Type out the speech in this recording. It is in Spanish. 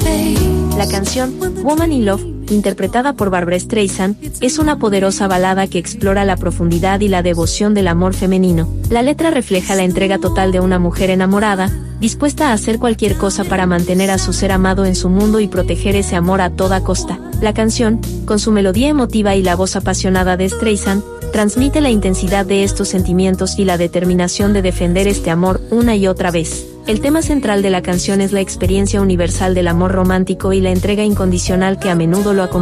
La canción Woman in Love, interpretada por Barbra Streisand, es una poderosa balada que explora la profundidad y la devoción del amor femenino. La letra refleja la entrega total de una mujer enamorada, dispuesta a hacer cualquier cosa para mantener a su ser amado en su mundo y proteger ese amor a toda costa. La canción, con su melodía emotiva y la voz apasionada de Streisand, transmite la intensidad de estos sentimientos y la determinación de defender este amor una y otra vez. El tema central de la canción es la experiencia universal del amor romántico y la entrega incondicional que a menudo lo acompaña.